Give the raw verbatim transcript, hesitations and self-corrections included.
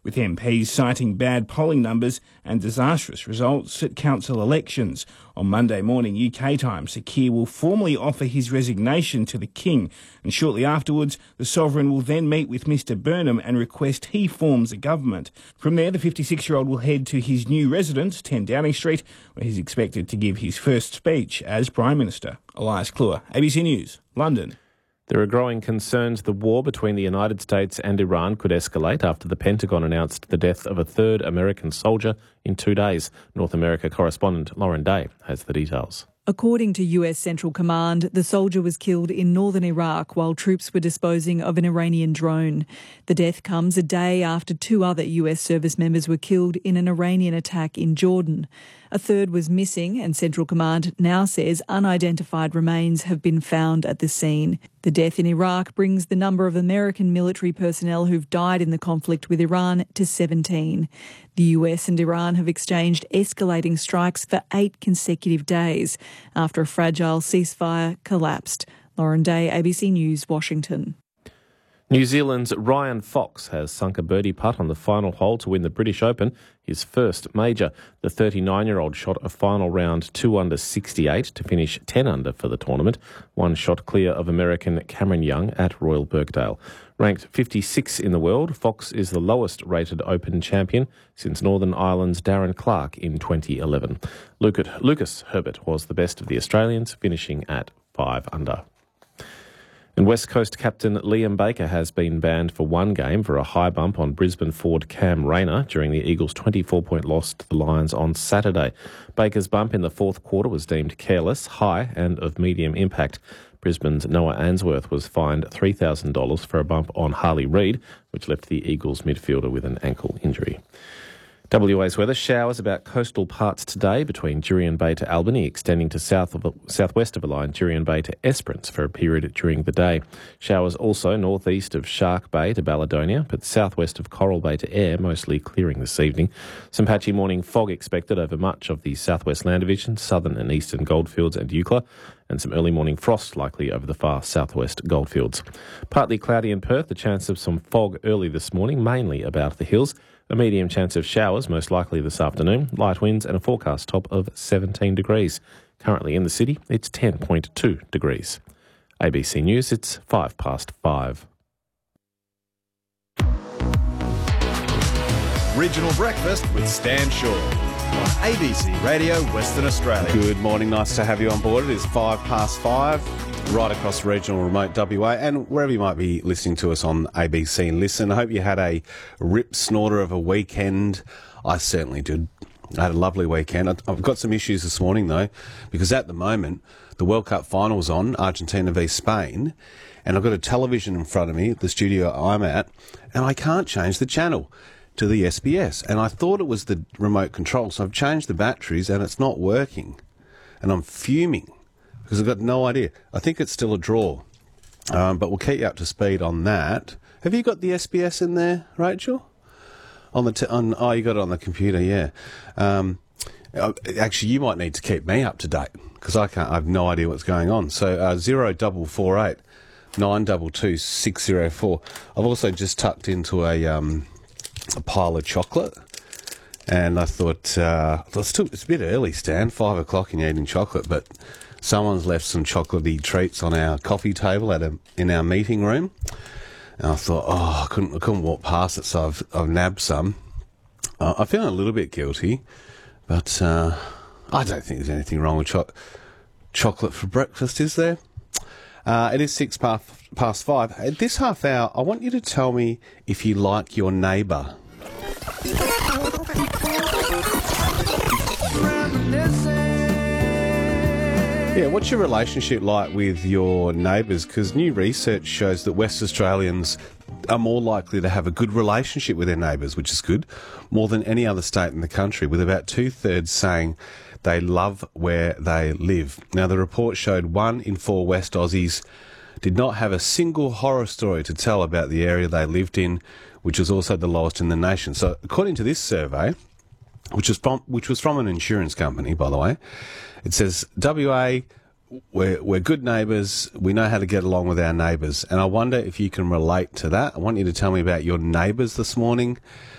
with M Ps citing bad polling numbers and disastrous results at council elections. On Monday morning U K time, Sir Keir will formally offer his resignation to the King, and shortly afterwards the Sovereign will then meet with Mr Burnham and request he forms a government. From there, the fifty-six-year-old will head to his new residence, ten Downing Street, where he's expected to give his first speech as Prime Minister. Elias Cluer, A B C News, London. There are growing concerns the war between the United States and Iran could escalate after the Pentagon announced the death of a third American soldier in two days. North America correspondent Lauren Day has the details. According to U S Central Command, the soldier was killed in northern Iraq while troops were disposing of an Iranian drone. The death comes a day after two other U S service members were killed in an Iranian attack in Jordan. A third was missing, and Central Command now says unidentified remains have been found at the scene. The death in Iraq brings the number of American military personnel who've died in the conflict with Iran to seventeen. The U S and Iran have exchanged escalating strikes for eight consecutive days after a fragile ceasefire collapsed. Lauren Day, A B C News, Washington. New Zealand's Ryan Fox has sunk a birdie putt on the final hole to win the British Open, his first major. The thirty-nine-year-old shot a final round two under sixty-eight to finish ten under for the tournament, one shot clear of American Cameron Young at Royal Birkdale. Ranked fifty-sixth in the world, Fox is the lowest-rated Open champion since Northern Ireland's Darren Clarke in twenty eleven. Lucas Herbert was the best of the Australians, finishing at five under. And West Coast captain Liam Baker has been banned for one game for a high bump on Brisbane forward Cam Rayner during the Eagles' twenty-four point loss to the Lions on Saturday. Baker's bump in the fourth quarter was deemed careless, high and of medium impact. Brisbane's Noah Answorth was fined three thousand dollars for a bump on Harley Reid, which left the Eagles midfielder with an ankle injury. W A's weather: showers about coastal parts today between Jurien Bay to Albany, extending to south of, southwest of a line Jurien Bay to Esperance for a period during the day. Showers also northeast of Shark Bay to Baladonia, but southwest of Coral Bay to Ayr, mostly clearing this evening. Some patchy morning fog expected over much of the southwest land division, southern and eastern goldfields and Eucla, and some early morning frost likely over the far southwest goldfields. Partly cloudy in Perth, a chance of some fog early this morning, mainly about the hills. A medium chance of showers, most likely this afternoon, light winds and a forecast top of seventeen degrees. Currently in the city, it's ten point two degrees. A B C News, it's five past five. Regional Breakfast with Stan Shaw on A B C Radio Western Australia. Good morning, nice to have you on board. It is five past five, right across regional remote W A and wherever you might be listening to us on A B C and Listen. I hope you had a rip snorter of a weekend. I certainly did. I had a lovely weekend. I've got some issues this morning though, because at the moment the World Cup final's on, Argentina v Spain, and I've got a television in front of me, the studio I'm at, and I can't change the channel to the S B S, and I thought it was the remote control, so I've changed the batteries and it's not working, and I'm fuming because I've got no idea. I think it's still a draw, um, but we'll keep you up to speed on that. Have you got the S B S in there, Rachel? On the t- on oh, you got it on the computer, yeah. Um, actually, you might need to keep me up to date because I can't. I have no idea what's going on. So uh, zero double four eight nine double two six zero four. I've also just tucked into a um. a pile of chocolate, and I thought uh, it's, too, it's a bit early, Stan, five o'clock and you're eating chocolate, but someone's left some chocolatey treats on our coffee table at a, in our meeting room, and I thought, oh, I couldn't, I couldn't walk past it, so I've, I've nabbed some. Uh, I'm feeling a little bit guilty, but uh, I don't think there's anything wrong with cho- chocolate for breakfast, is there? Uh, it is six past, past five. At this half hour, I want you to tell me if you like your neighbour. Yeah, what's your relationship like with your neighbours? Because new research shows that West Australians are more likely to have a good relationship with their neighbours, which is good, more than any other state in the country, with about two-thirds saying they love where they live. Now, the report showed one in four West Aussies did not have a single horror story to tell about the area they lived in, which was also the lowest in the nation. So, according to this survey, which was from, which was from an insurance company, by the way, it says, W A, we're, we're good neighbours, we know how to get along with our neighbours. And I wonder if you can relate to that. I want you to tell me about your neighbours this morning.